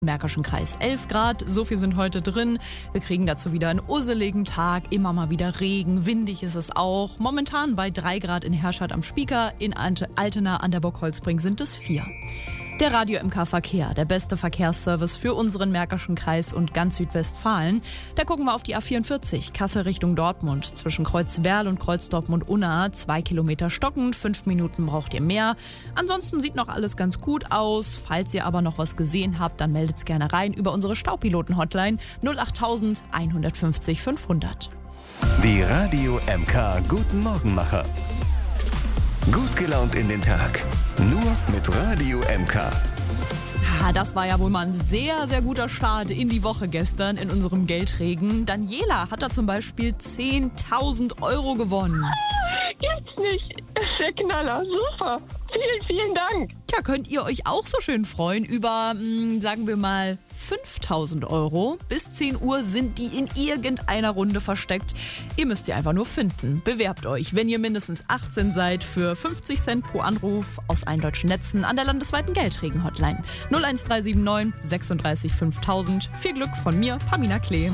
Märkischen Kreis 11 Grad, so viel sind heute drin. Wir kriegen dazu wieder einen usseligen Tag, immer mal wieder Regen, windig ist es auch. Momentan bei 3 Grad in Herscheid am Spieker, in Altena an der Burg-Holzbring sind es 4. Der Radio MK Verkehr, der beste Verkehrsservice für unseren Märkischen Kreis und ganz Südwestfalen. Da gucken wir auf die A44, Kassel Richtung Dortmund. Zwischen Kreuzwerl und Kreuzdortmund-Unna 2 Kilometer stockend, 5 Minuten braucht ihr mehr. Ansonsten sieht noch alles ganz gut aus. Falls ihr aber noch was gesehen habt, dann meldet's gerne rein über unsere Staupiloten-Hotline 08000 150 500. Die Radio MK Guten Morgenmacher. Gut gelaunt in den Tag. Nur mit Radio MK. Das war ja wohl mal ein sehr, sehr guter Start in die Woche gestern in unserem Geldregen. Daniela hat da zum Beispiel 10.000 Euro gewonnen. Gibt's nicht. Das ist der Knaller. Super. Vielen, vielen Dank. Tja, könnt ihr euch auch so schön freuen über, sagen wir mal, 5.000 Euro. Bis 10 Uhr sind die in irgendeiner Runde versteckt. Ihr müsst sie einfach nur finden. Bewerbt euch, wenn ihr mindestens 18 seid, für 50 Cent pro Anruf aus allen deutschen Netzen an der landesweiten Geldregen-Hotline. 01379 36 5000. Viel Glück von mir, Pamina Klee.